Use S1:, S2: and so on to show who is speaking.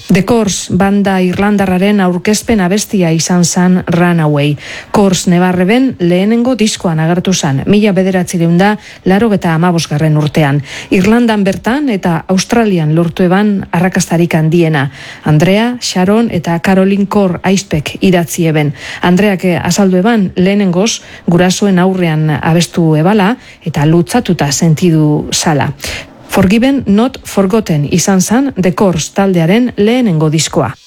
S1: The Course banda irlandarraren aurkezpen abestia izan zan Runaway. Course nebarreben lehenengo diskoan agertu zan, 1985 urtean. Irlandan bertan eta Australian lortu eban arrakastarik handiena. Andrea, Sharon eta Caroline Core aizpek idatzi eben. Andreak azaldu eban lehenengoz gurasoen aurrean abestu ebala eta lutzatuta sentidu zala. Forgiven Not Forgotten izan zan The Course taldearen lehenengo diskoa.